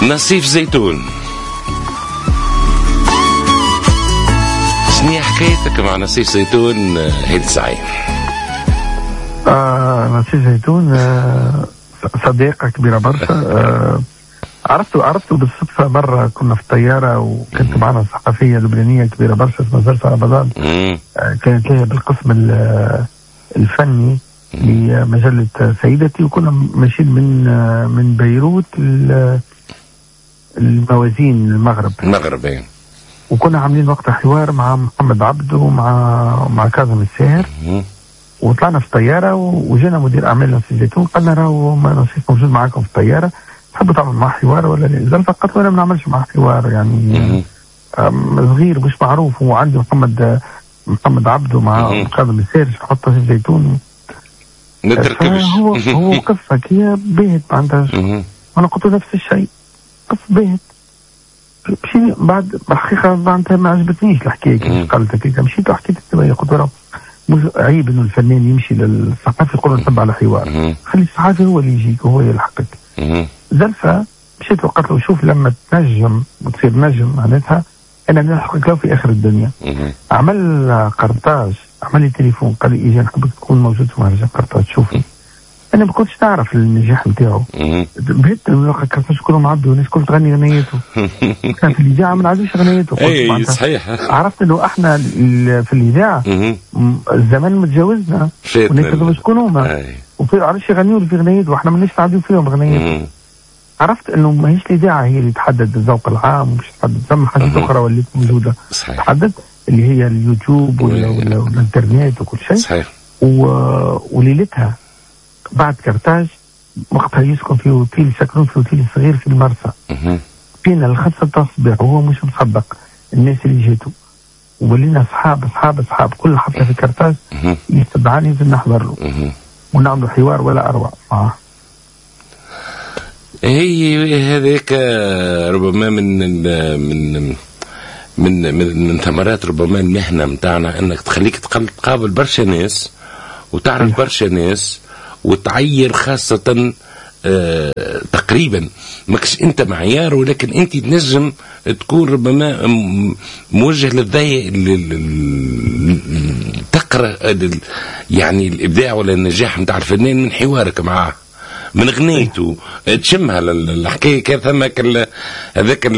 نصيف زيتون، شنو حكايتك مع نصيف زيتون هيدي سعيد؟ نصيف زيتون صديقة كبيرة برشا. عرفته بالصدفة مرة كنا في الطيارة وكنت معنا صحفية لبنانية كبيرة برشا اسمها زرفة رمضان. كانت لها بالقسم الفني لمجلة سيدتي، وكنا ماشيين من بيروت الموازين المغرب. وكنا عاملين وقتها حوار مع محمد عبده ومع كاظم الساهر. وطلعنا في الطيارة وجينا مدير أعمالنا في زيتون قال لنا راهو نصيف موجود معاكم في الطيارة، تحبوا تعملوا معاه حوار ولا لا؟ زلفة قالت له أنا ما نعملش معاه حوار، يعني صغير مش معروف، وعندي محمد عبده مع كاظم الساهر حطه في زيتون نتركبش. هو قصة كي باهت ما عندهاش. أنا قلت نفس الشيء، قصة باهت. مشي بعد الحقيقة معناتها ما عجبتنيش الحكاية كيف قالت هكاك، مشيت وحكيت قلت له مش عيب انه الفنان يمشي للصحافي يقول نسب على حوار، خلي الصحافي هو اللي يجيك وهو يلحقك. زلفة مشيت وقلت له شوف لما تنجم وتصير نجم معناتها انا نلحقك له في اخر الدنيا. عمل قرطاج، عمل لي تليفون قال لي اجي نحبك تكون موجود في مهرجان قرطاج. شوفي انا ما كنتش نعرف النجاح نتاعو، بهت نلقى قرطاج كلهم عبدوا والناس كل تغني غنيته. كان في الاذاعه ما نعرفش غنيته. اي صحيح. عرفت انه احنا في الاذاعه الزمان متجاوزنا والناس هذو شكون هما وفي عرفش يغنيوا في غنيته واحنا ماناش نعديو فيهم غنيته. عرفت انه ماهيش الاذاعه هي اللي تحدد الذوق العام، ومش تحدد ثم حاجات اخرى ولات موجوده تحدد اللي هي اليوتيوب والانترنت وكل شيء. صحيح. وليلتها بعد كرتاج وقتها يسكن في اوتيل، سكنون في اوتيل صغير في المرسى. فينا الخمسة الصباح وهو مش مصدق الناس اللي جاتوا، ولينا اصحاب كل حفله في كرتاج يستدعاني نزل نحضر له ونعملوا حوار ولا اروع معاه. هي هذاك ربما من ثمرات ربما المهنه نتاعنا انك تخليك تقابل برشا ناس وتعرف برشا ناس وتعير، خاصة تقريبا ماكش انت معيار، ولكن انت تنجم تكون ربما موجه للضيق تقرأ يعني الابداع ولا النجاح نتاع الفنان من حوارك معاه، من غنيته تشمها الحكايه كان ثمك هذاك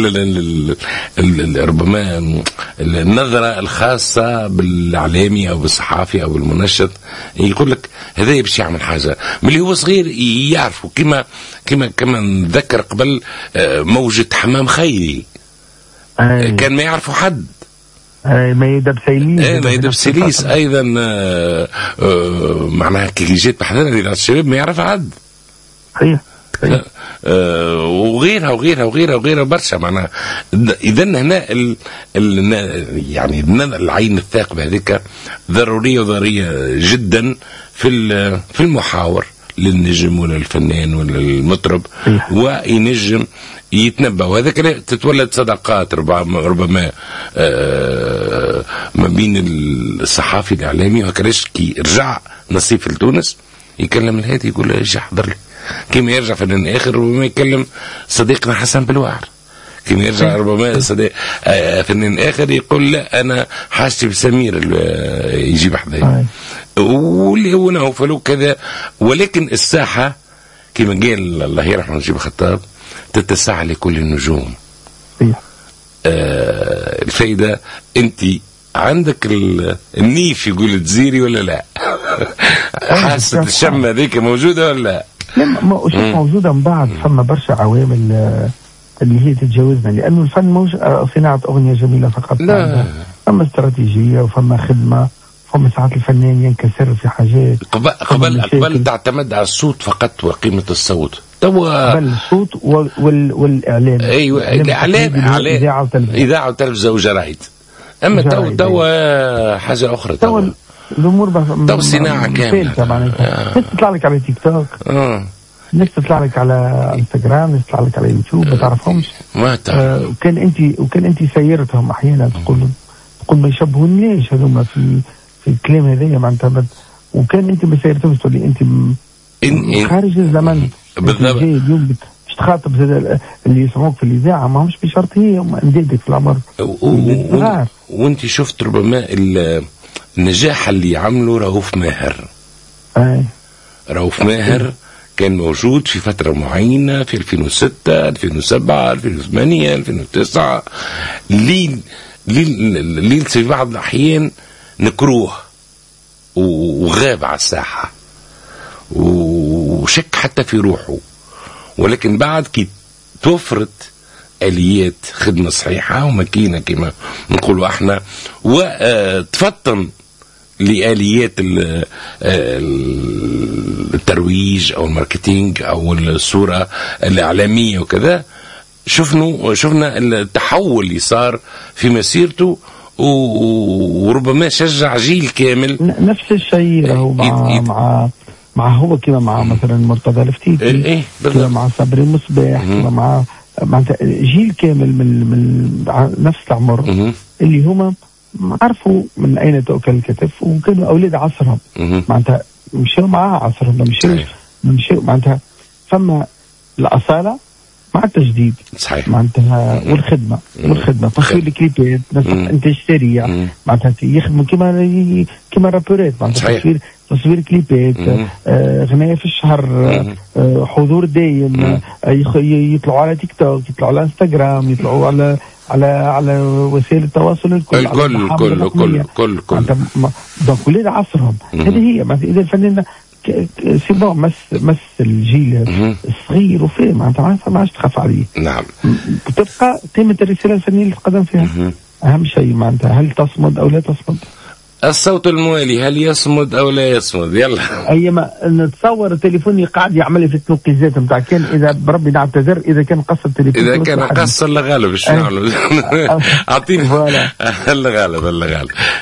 ربما النظره الخاصه بالاعلامي او بالصحافي او بالمنشط، يقول لك هذا باش يعمل حاجه من اللي هو صغير يعرفوا كما نذكر قبل موجة حمام خيري. كان ما يعرفوا حد ميدة بسيليس ايضا معناها كي جيت بحضرنا الشباب ما يعرف حد. وغيرها برشا معناها. اذا هنا يعني العين الثاقبه هذيك ضروريه جدا في المحاور للنجم ولا الفنان ولا المطرب، وينجم يتنبأ، وهذاك تتولد صداقات ربما ما بين الصحافي الاعلامي. وهكذاش كي رجع نصيف لتونس يكلم الهادي يقول له اجي احضر لي، كيما يرجع فنان اخر ربما يكلم صديقنا حسن بالوعر، كيما يرجع ربما صديق فنان اخر يقول لا انا حاجتي بسمير يجيب حذايا، واللي هو نوفل وكذا. ولكن الساحه كيما قال الله يرحمه نجيب خطاب تتسع لكل النجوم. الفايده انت عندك النيف يقول تزيري ولا لا؟ حاسه الشم هذيك موجوده ولا لا؟ لا مش موجوده. من بعد فما برشا عوامل اللي هي تتجاوزنا، لانه الفن مش صناعه اغنيه جميله فقط، لا فما استراتيجيه وفما خدمه، فما ساعات الفنان ينكسر في حاجات. قبل تعتمد على الصوت فقط وقيمه الصوت. قبل الصوت والاعلام. ايوه الاعلام اذاعه وتلفزه وجرايد. اما تو حاجه اخرى. تو الامور صناعه كامله. الناس تطلع لك على تيك توك، الناس تطلع لك على انستغرام، الناس تطلع لك على يوتيوب، ما تعرفهمش. ما تعرف. وكان انت سيرتهم احيانا تقول ما يشبهونيش هذوما في الكلام هذايا معناتها، وكان انت ما سيرتهمش تقول لي انت خارج الزمن. بالضبط. اليوم باش تخاطب اللي يسمعوك في الاذاعه ما همش بشرط هي هم انديدك في العمر وانت شفت ربما النجاح اللي عمله رؤوف ماهر. رؤوف ماهر كان موجود في فترة معينة في 2006 2007 2008 2009 لين في بعض الأحيان نكروه وغاب على الساحة وشك حتى في روحه، ولكن بعد كي توفرت آليات خدمة صحيحة وماكينة كما نقولوا احنا وتفطن لآليات الترويج أو الماركتينج أو الصورة الإعلامية وكذا، شفنا التحول اللي صار في مسيرته وربما شجع جيل كامل. نفس الشيء مع هو كما مع مثلا مرتضى الفتيتي كما مع صبري مصباح كما مع جيل كامل من نفس العمر اللي هما عرفوا من أين تؤكل الكتف وكانوا أولاد عصرهم معناتها مشوا معها عصرهم مشوا معناتها فما الأصالة مع التجديد صحيح معناتها والخدمة تصوير الكليبات إنتاج سريع معناتها يخدموا كما رابورات معناتها تصوير كليبات غناية في الشهر حضور دايم يطلعوا على تيك توك يطلعوا على انستغرام يطلعوا على وسائل التواصل الكل دونك ولاد عصرهم. هذه هي اذا الفنان سيبون مس الجيل الصغير وفيه معناتها ما عادش تخاف عليه. نعم تبقى قيمة الرسالة الفنية اللي تقدم فيها أهم شيء معناتها هل تصمد أو لا تصمد. الصوت الموالي هل يصمد او لا يصمد؟ يلا ايما نتصور تليفوني قاعد يعمل في التنقيزات نتاع كان اذا بربي نعتذر اذا كان قص التليفون اذا كان قص الله غالب ايش نعمل؟ اعطيني الله غالب